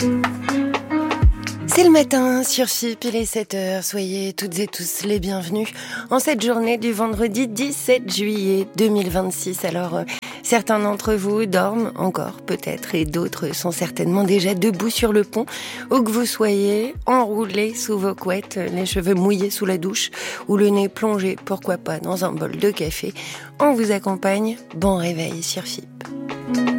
C'est le matin sur FIP, il est 7h, soyez toutes et tous les bienvenus en cette journée du vendredi 17 juillet 2026. Alors, certains d'entre vous dorment encore peut-être et d'autres sont certainement déjà debout sur le pont, où que vous soyez, enroulés sous vos couettes, les cheveux mouillés sous la douche ou le nez plongé, pourquoi pas, dans un bol de café. On vous accompagne, bon réveil sur FIP.